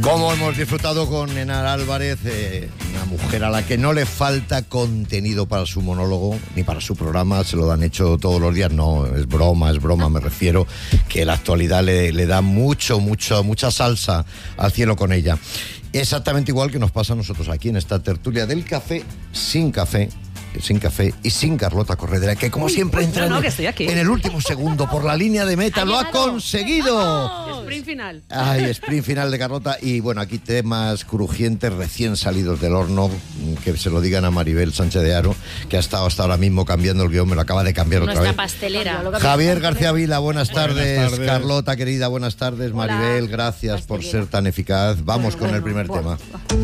Como hemos disfrutado con Enar Álvarez, una mujer a la que no le falta contenido para su monólogo ni para su programa, se lo han hecho todos los días. No, es broma, me refiero que la actualidad le da mucha salsa al cielo con ella. Exactamente igual que nos pasa a nosotros aquí en esta tertulia del café sin café y sin Carlota Corredera, que como siempre entra en el último segundo por la línea de meta. ¡Lo ha conseguido! Sprint final. Ay, sprint final de Carlota. Y bueno, aquí temas crujientes recién salidos del horno, que se lo digan a Maribel Sánchez de Haro, que ha estado hasta ahora mismo cambiando el guión, me lo acaba de cambiar otra vez. Nuestra pastelera. Javier García Vila, buenas tardes. Carlota, querida, buenas tardes. Hola. Maribel, gracias por ser tan eficaz. Vamos con el primer tema.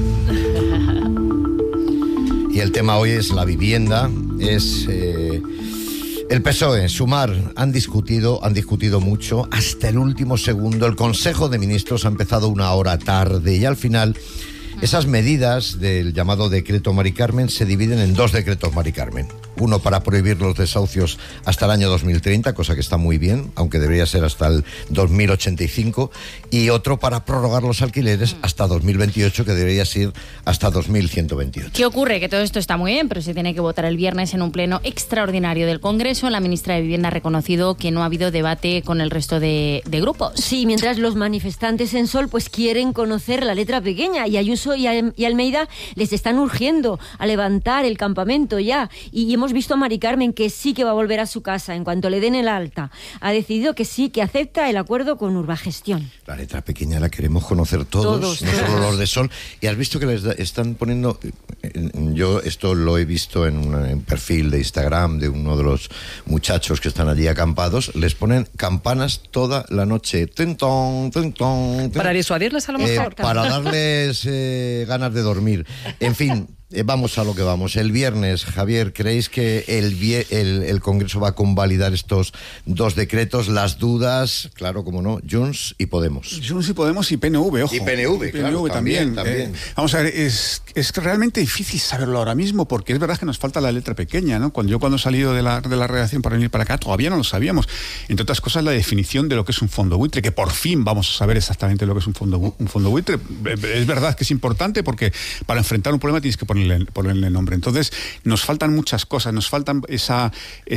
Y el tema hoy es la vivienda, es el PSOE, Sumar, han discutido mucho hasta el último segundo. El Consejo de Ministros ha empezado una hora tarde y al final esas medidas del llamado decreto Mari Carmen se dividen en dos decretos Mari Carmen. Uno para prohibir los desahucios hasta el año 2030, cosa que está muy bien, aunque debería ser hasta el 2085, y otro para prorrogar los alquileres hasta 2028, que debería ser hasta 2128. ¿Qué ocurre? Que todo esto está muy bien, pero se tiene que votar el viernes en un pleno extraordinario del Congreso. La ministra de Vivienda ha reconocido que no ha habido debate con el resto de grupos. Sí, mientras los manifestantes en Sol pues quieren conocer la letra pequeña, y Ayuso y Almeida les están urgiendo a levantar el campamento ya, y hemos visto a Mari Carmen, que sí que va a volver a su casa en cuanto le den el alta. Ha decidido que sí, que acepta el acuerdo con Urbagestión. La letra pequeña la queremos conocer todos. No solo los de Sol. Y has visto que les están poniendo... Yo esto lo he visto en un perfil de Instagram de uno de los muchachos que están allí acampados. Les ponen campanas toda la noche. Tentón. Para disuadirles a lo mejor. Para darles ganas de dormir. En fin... Vamos a lo que vamos. El viernes, Javier, ¿creéis que el Congreso va a convalidar estos dos decretos? Las dudas, claro, como no, Junts y Podemos. Junts y Podemos y PNV, ojo. Y PNV, claro, también. Vamos a ver, es realmente difícil saberlo ahora mismo, porque es verdad que nos falta la letra pequeña, ¿no? Cuando he salido de la redacción para venir para acá, todavía no lo sabíamos. Entre otras cosas, la definición de lo que es un fondo buitre, que por fin vamos a saber exactamente lo que es un fondo buitre. Es verdad que es importante, porque para enfrentar un problema tienes que ponerle nombre. Entonces, nos faltan muchas cosas, nos faltan esa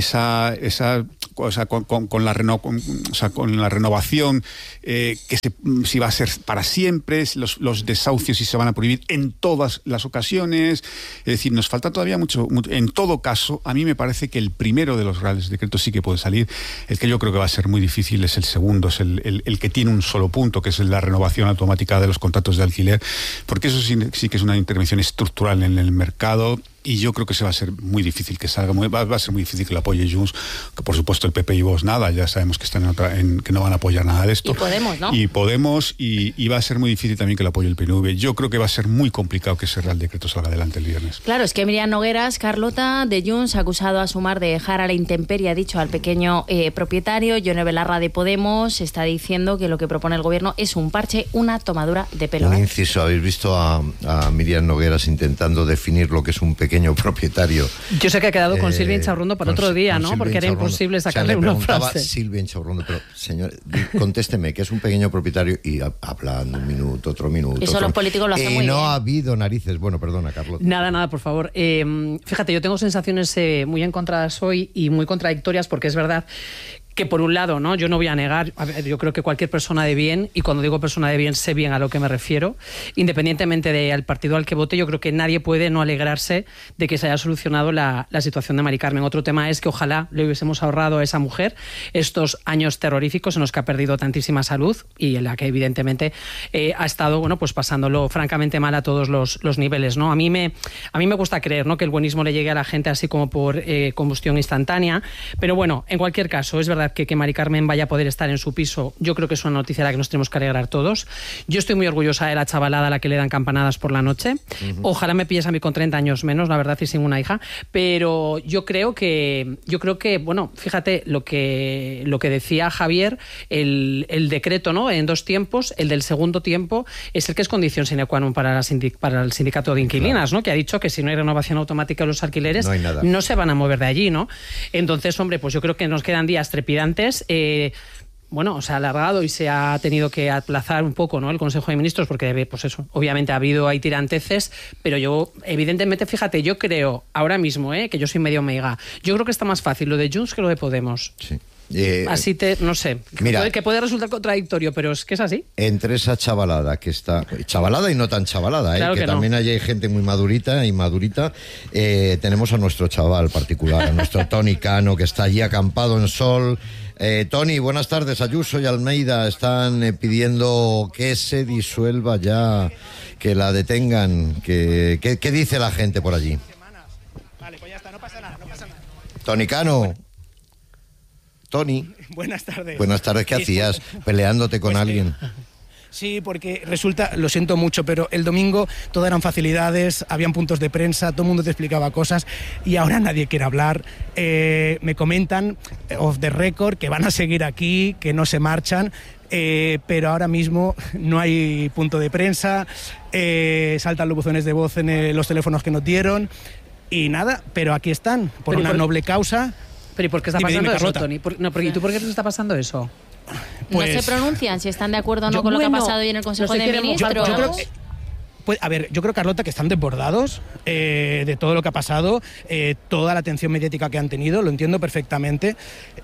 cosa con la renovación, si va a ser para siempre, los desahucios si se van a prohibir en todas las ocasiones. Es decir, nos falta todavía mucho. En todo caso, a mí me parece que el primero de los reales decretos sí que puede salir. El que yo creo que va a ser muy difícil es el segundo, es el que tiene un solo punto, que es la renovación automática de los contratos de alquiler, porque eso sí que es una intervención estructural en el mercado, y yo creo que se va a ser muy difícil que salga, va a ser muy difícil que lo apoye Junts, que por supuesto el PP y Vox nada, ya sabemos que están que no van a apoyar nada de esto. Y Podemos, ¿no? Y Podemos, y va a ser muy difícil también que lo apoye el PNV. Yo creo que va a ser muy complicado que ese Real Decreto salga adelante el viernes. Claro, es que Miriam Nogueras, Carlota, de Junts, ha acusado a Sumar de dejar a la intemperie, ha dicho, al pequeño propietario. Yone Belarra, de Podemos, está diciendo que lo que propone el gobierno es un parche, una tomadura de pelo. Un inciso, ¿habéis visto a Miriam Nogueras intentando definir lo que es un pequeño propietario? Yo sé que ha quedado con Silvia Inchaurrondo para otro día, ¿no? Porque era imposible sacarle una frase. Silvia Inchaurrondo, pero señor, contésteme, que es un pequeño propietario, y hablando un minuto, otro minuto. Eso los políticos lo hacen muy bien. Y no ha habido narices. Bueno, perdona, Carlota. Nada, por favor. Fíjate, yo tengo sensaciones muy encontradas hoy y muy contradictorias, porque es verdad que por un lado, ¿no? Yo no voy a negar, a ver, yo creo que cualquier persona de bien, y cuando digo persona de bien sé bien a lo que me refiero, independientemente del partido al que vote, yo creo que nadie puede no alegrarse de que se haya solucionado la situación de Mari Carmen. Otro tema es que ojalá le hubiésemos ahorrado a esa mujer estos años terroríficos en los que ha perdido tantísima salud y en la que evidentemente ha estado, bueno, pues pasándolo francamente mal a todos los niveles, ¿no? A mí me gusta creer, ¿no?, que el buenismo le llegue a la gente así como por combustión instantánea, pero bueno, en cualquier caso, es verdad que Mari Carmen vaya a poder estar en su piso. Yo creo que es una noticia a la que nos tenemos que alegrar todos. Yo estoy muy orgullosa de la chavalada a la que le dan campanadas por la noche. Ojalá me pilles a mí con 30 años menos, la verdad, y sin una hija. Pero yo creo que bueno, fíjate lo que decía Javier, el decreto, ¿no?, en dos tiempos. El del segundo tiempo es el que es condición sine qua non para el sindicato de inquilinas, ¿no?, que ha dicho que si no hay renovación automática de los alquileres, no se van a mover de allí, ¿no? Entonces, hombre, pues yo creo que nos quedan días trepidantes. bueno, se ha alargado y se ha tenido que aplazar un poco, ¿no?, el Consejo de Ministros, porque, pues eso, obviamente ha habido ahí tiranteces, pero yo, evidentemente, fíjate, yo creo, ahora mismo, que yo soy medio meiga, yo creo que está más fácil lo de Junts que lo de Podemos. Sí. Así no sé, mira, que puede resultar contradictorio, pero es que es así. Entre esa chavalada que está, chavalada y no tan chavalada, Claro que que no. también hay gente muy madurita y madurita, tenemos a nuestro chaval particular, a nuestro Tony Cano, que está allí acampado en sol. Tony, buenas tardes. Ayuso y Almeida están pidiendo que se disuelva ya, que la detengan. ¿Qué dice la gente por allí? Vale, pues ya está, no pasa nada. Tony Cano. Tony. Buenas tardes. Buenas tardes, ¿qué hacías? Peleándote con alguien. Sí, porque resulta, lo siento mucho, pero el domingo todo eran facilidades, habían puntos de prensa, todo el mundo te explicaba cosas y ahora nadie quiere hablar. Me comentan, off the record, que van a seguir aquí, que no se marchan, pero ahora mismo no hay punto de prensa, saltan los buzones de voz en los teléfonos que nos dieron y nada, pero aquí están, por una noble causa. Pero ¿y por qué está Dime, pasando eso, Carlota. Tony? ¿Y tú por qué te está pasando eso? Pues, no se pronuncian si están de acuerdo o no con lo que ha pasado hoy en el Consejo no se de quieren mojar, Ministros. yo creo que, pues, a ver, yo creo, Carlota, que están desbordados de todo lo que ha pasado, toda la atención mediática que han tenido, lo entiendo perfectamente,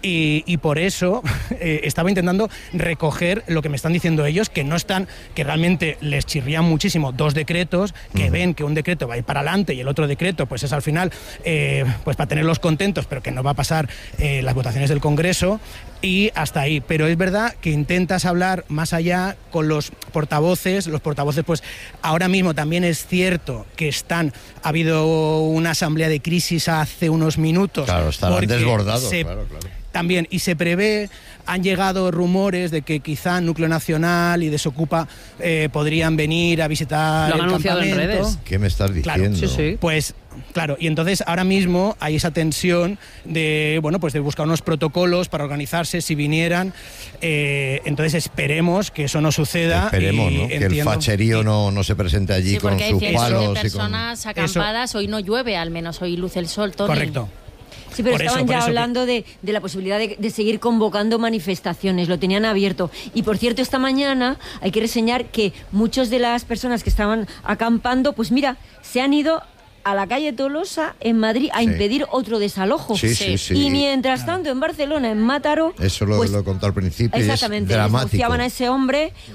y por eso estaba intentando recoger lo que me están diciendo ellos, que no están, que realmente les chirrían muchísimo dos decretos, que ven que un decreto va a ir para adelante y el otro decreto pues es al final pues para tenerlos contentos, pero que no va a pasar las votaciones del Congreso, y hasta ahí. Pero es verdad que intentas hablar más allá con los portavoces pues ahora mismo también es cierto que ha habido una asamblea de crisis hace unos minutos. Claro, estarán desbordados, claro. También, y se prevé, han llegado rumores de que quizá Núcleo Nacional y Desocupa podrían venir a visitar Lo han el anunciado en campamento. redes. ¿Qué me estás diciendo? Claro, sí. Pues claro, y entonces ahora mismo hay esa tensión de, bueno, pues de buscar unos protocolos para organizarse si vinieran. Entonces esperemos que eso no suceda. Esperemos, y ¿no? Que el facherío no se presente allí Sí, con porque hay sus cientos palos. de y con... personas acampadas, hoy no llueve, al menos hoy luce el sol, Tony. Correcto. Sí, pero Por estaban eso ya que- hablando de la posibilidad de seguir convocando manifestaciones, lo tenían abierto. Y por cierto, esta mañana hay que reseñar que muchas de las personas que estaban acampando, pues mira, se han ido a la calle Tolosa en Madrid a Sí. impedir otro desalojo. Sí. Y mientras tanto en Barcelona, en Mátaro, Eso lo he contado al principio. exactamente, Y es dramático. desahuciaban a ese hombre